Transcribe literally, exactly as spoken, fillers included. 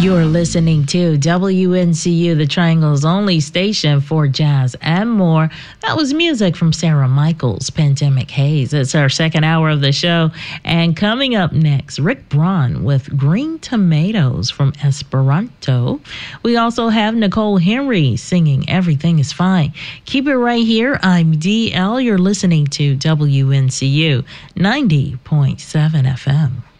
You're listening to W N C U, the Triangle's only station for jazz and more. That was music from Sarah Michaels, Pandemic Haze. It's our second hour of the show. And coming up next, Rick Braun with Green Tomatoes from Esperanto. We also have Nicole Henry singing Everything is Fine. Keep it right here. I'm D L. You're listening to W N C U ninety point seven F M.